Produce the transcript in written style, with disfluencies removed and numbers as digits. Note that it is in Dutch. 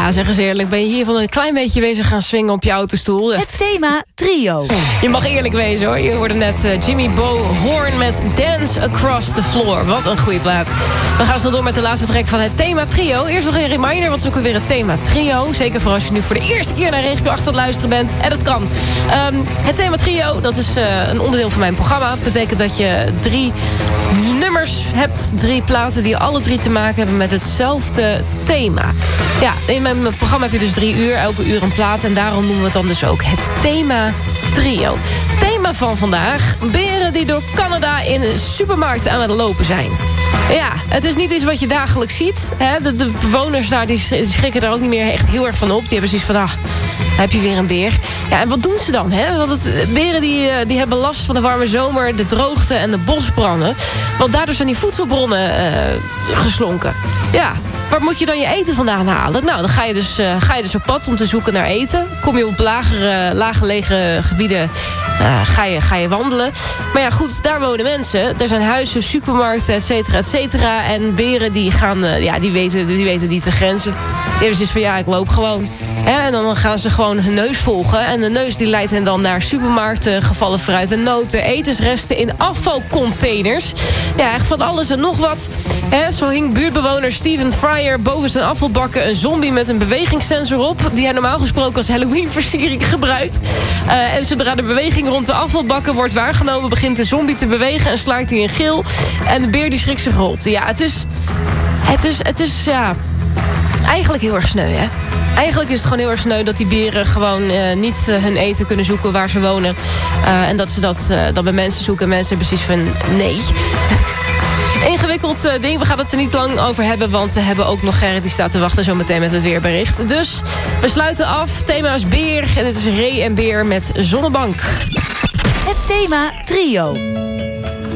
Ja, zeg eens eerlijk. Ben je hier van een klein beetje bezig gaan swingen op je autostoel? Het thema trio. Je mag eerlijk wezen hoor. Je hoorde net Jimmy Bo Horn met Dance Across the Floor. Wat een goede plaat. We gaan snel door met de laatste track van het thema trio. Eerst nog een reminder, wat is ook alweer het thema trio. Zeker voor als je nu voor de eerste keer naar Regio 8 aan het luisteren bent. En dat kan. Het thema trio, dat is een onderdeel van mijn programma. Dat betekent dat je 3 nummers hebt. 3 platen die alle 3 te maken hebben met hetzelfde thema. Ja, in mijn programma heb je dus 3 uur. Elke uur een plaat. En daarom noemen we het dan dus ook het thema trio. Thema van vandaag. Beren die door Canada in een supermarkt aan het lopen zijn. Ja, het is niet iets wat je dagelijks ziet. Hè? De bewoners daar die schrikken daar ook niet meer echt heel erg van op. Die hebben zoiets van, heb je weer een beer. Ja, en wat doen ze dan? Hè? Want beren die hebben last van de warme zomer, de droogte en de bosbranden. Want daardoor zijn die voedselbronnen geslonken. Ja, waar moet je dan je eten vandaan halen? Nou, dan ga je dus op pad om te zoeken naar eten. Kom je op laaggelegen gebieden, ga je wandelen. Maar ja, goed, daar wonen mensen. Er zijn huizen, supermarkten, et cetera, et cetera. En beren die gaan, die weten niet de grenzen. Die hebben zoiets van, ja, ik loop gewoon. En dan gaan ze gewoon hun neus volgen. En de neus die leidt hen dan naar supermarkten, gevallen fruit en noten, etensresten in afvalcontainers. Ja, echt van alles en nog wat. Zo hing buurtbewoner Steven Fryer boven zijn afvalbakken een zombie met een bewegingssensor op, die hij normaal gesproken als Halloween-versiering gebruikt. En zodra de beweging rond de afvalbakken wordt waargenomen, begint de zombie te bewegen en slaakt hij een gil. En de beer die schrikt zich rot. Ja, het is eigenlijk heel erg sneu, hè? Eigenlijk is het gewoon heel erg sneu dat die beren gewoon niet hun eten kunnen zoeken waar ze wonen. En dat ze dat bij mensen zoeken. En mensen hebben precies van nee. Ingewikkeld ding. We gaan het er niet lang over hebben, want we hebben ook nog Gerrit die staat te wachten zo meteen met het weerbericht. Dus we sluiten af. Thema is beer en dit is Ree en Beer met Zonnebank. Het thema trio.